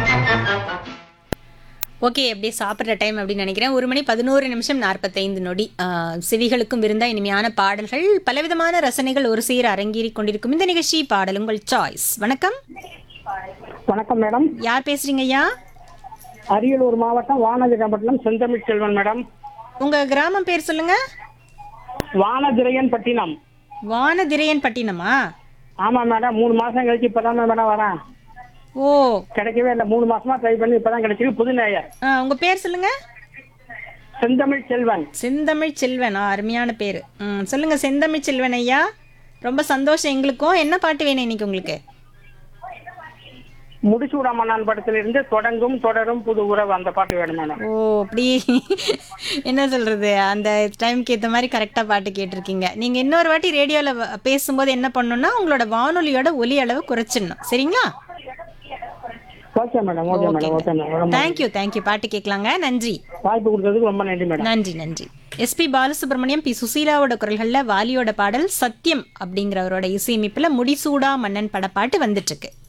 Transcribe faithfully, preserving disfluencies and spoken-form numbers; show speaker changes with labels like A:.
A: Okay, அப்படியே சாப்பிட்ற time அப்படின்னு நினைக்கிறேன். ஒரு மணி பதினோரு நிமிஷம் நாற்பத்தைந்து நொடி. ஆ, செவிகளுக்கும் விருந்தா இனிமையான பாடல்கள், பலவிதமான ரசனைகள் ஒரு சேர அரங்கேறி கொண்டிருக்கும் இந்த நிகழ்ச்சி பாடல் உங்கள் சாய்ஸ். வணக்கம்,
B: வணக்கம் மேடம்.
A: யார் பேசுறீங்க ஐயா?
B: அரியலூர் மாவட்டம் வானதிரப்பட்டினம் செந்தமிழ் செல்வன் மேடம்.
A: உங்க கிராமம் பேர் சொல்லுங்க.
B: வானதிரையன் பட்டினம்.
A: வானதிரையன் பட்டினமா?
B: ஆமா மேடம், மூணு மாசம் கழிச்சு இப்பதான் மேடம் வரேன்.
A: ஓ,
B: கிடைக்கவே இல்லை, மூணு மாசமா ட்ரை பண்ணி இப்பதான் கிடைச்சிருக்கு. புது நேயர்.
A: ஆ, உங்க பேர் சொல்லுங்க.
B: செந்தமிழ் செல்வன்.
A: செந்தமிழ் செல்வன். ஆ, அருமையான பேர். ம், சொல்லுங்க செந்தமிழ் செல்வன் ஐயா. ரொம்ப சந்தோஷம் எங்களுக்கும். என்ன பாட்டு வேணும் இன்னைக்கு உங்களுக்கு?
B: முடிசூடா மன்னான் படத்திலிருந்து தொடங்கும் தொடரும் புது உறவு, அந்த பாட்டு வேணும் மேடம்.
A: ஓ, அப்படி என்ன சொல்றது, அந்த டைம்க்கு ஏற்ற மாதிரி கரெக்டாக பாட்டு கேட்டிருக்கீங்க. நீங்கள் இன்னொரு வாட்டி ரேடியோவில் பேசும்போது என்ன பண்ணணும்னா உங்களோட வானொலியோட ஒலி அளவு குறைச்சிடணும், சரிங்களா?
B: Okay madam, okay madam, okay madam.
A: Thank you thank you. பாட்டு கேட்கலாங்க. நன்றி.
B: வாய்ப்பு கொடுத்ததுக்கு ரொம்ப நன்றி மேடம்.
A: நன்றி நன்றி. எஸ்பி பாலசுப்ரமணியம், பி சுசீலாவோட குரல்களில் வாலியோட பாடல் சத்தியம் அப்படிங்கிறவரோட இசையமைப்பில் முடிசூடா மன்னன் படப்பாட்டு வந்துட்டு இருக்கு.